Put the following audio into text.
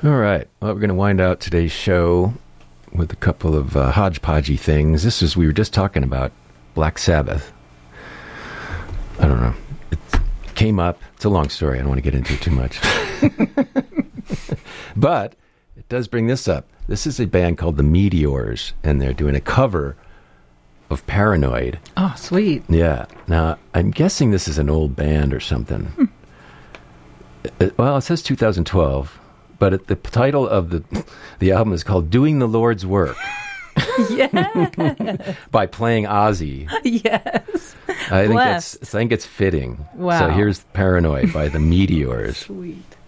All right. Well, we're going to wind out today's show with a couple of hodgepodgey things. We were just talking about Black Sabbath. I don't know. It came up. It's a long story. I don't want to get into it too much. But it does bring this up. This is a band called the Meteors, and they're doing a cover of Paranoid. Oh, sweet. Yeah. Now, I'm guessing this is an old band or something. Well, it says 2012, but the title of the album is called Doing the Lord's Work. Yes. By playing Ozzy. Yes. I think it's fitting. Wow. So here's Paranoid by the Meteors. Sweet.